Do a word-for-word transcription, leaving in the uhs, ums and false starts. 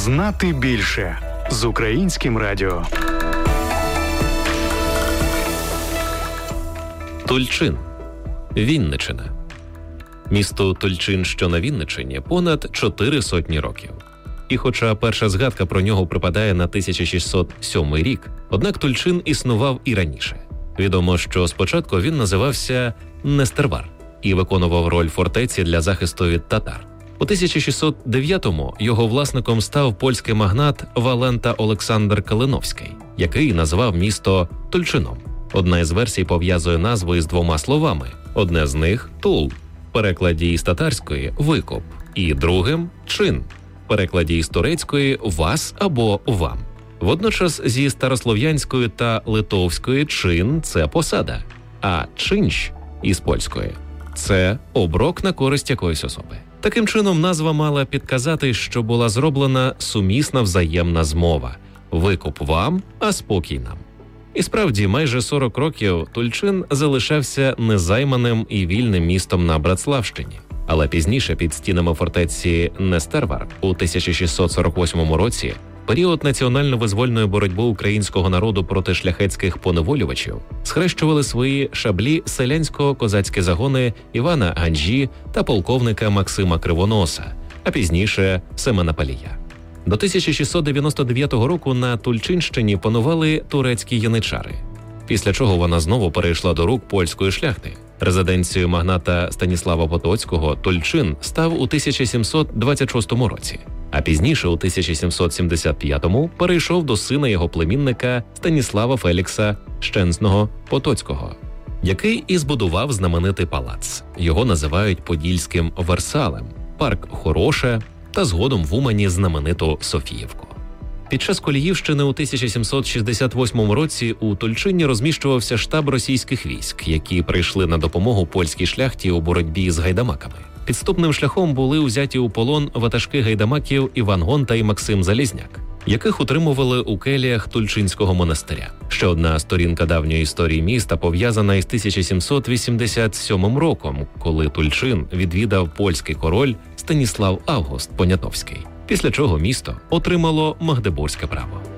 Знати більше з Українським радіо. Тульчин. Вінниччина. Місто Тульчин, що на Вінниччині, понад чотири сотні років. І хоча перша згадка про нього припадає на тисяча шістсот сьомий рік, однак Тульчин існував і раніше. Відомо, що спочатку він називався Нестервар і виконував роль фортеці для захисту від татар. У тисяча шістсот дев'ятому його власником став польський магнат Валента Олександр Калиновський, який назвав місто Тульчином. Одна із версій пов'язує назву із двома словами. Одне з них – «тул», в перекладі із татарської – «викоп», і другим – «чин», в перекладі із турецької «вас» або «вам». Водночас зі старослов'янської та литовської «чин» – це посада, а «чинщ» із польської – це оброк на користь якоїсь особи. Таким чином, назва мала підказати, що була зроблена сумісна взаємна змова – «викуп вам, а спокій нам». І справді, майже сорок років Тульчин залишався незайманим і вільним містом на Братславщині. Але пізніше під стінами фортеці Нестервар у тисяча шістсот сорок восьмому році, період національно-визвольної боротьби українського народу проти шляхетських поневолювачів, схрещували свої шаблі селянсько-козацькі загони Івана Ганжі та полковника Максима Кривоноса, а пізніше Семена Палія. До тисяча шістсот дев'яносто дев'ятого року на Тульчинщині панували турецькі яничари, після чого вона знову перейшла до рук польської шляхти. Резиденцією магната Станіслава Потоцького Тульчин став у тисяча сімсот двадцять шостому році, а пізніше у тисяча сімсот сімдесят п'ятому перейшов до сина його племінника Станіслава Фелікса Щенсного Потоцького, який і збудував знаменитий палац. Його називають Подільським Версалем, парк Хороше та згодом в Умані знамениту Софіївку. Під час Коліївщини у тисяча сімсот шістдесят восьмому році у Тульчині розміщувався штаб російських військ, які прийшли на допомогу польській шляхті у боротьбі з гайдамаками. Підступним шляхом були узяті у полон ватажки гайдамаків Іван Гонта і Максим Залізняк, яких утримували у келіях Тульчинського монастиря. Ще одна сторінка давньої історії міста пов'язана із тисяча сімсот вісімдесят сьомим роком, коли Тульчин відвідав польський король Станіслав Август Понятовський, після чого місто отримало Магдебурзьке право.